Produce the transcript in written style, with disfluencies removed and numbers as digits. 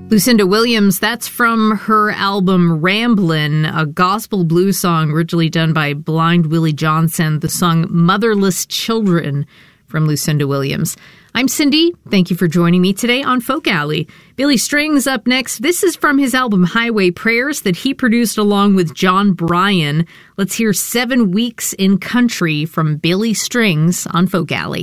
Lucinda Williams, that's from her album Ramblin', a gospel blues song originally done by Blind Willie Johnson, the song Motherless Children from Lucinda Williams. I'm Cindy. Thank you for joining me today on Folk Alley. Billy Strings up next. This is from his album Highway Prayers that he produced along with John Bryan. Let's hear 7 Weeks in Country from Billy Strings on Folk Alley.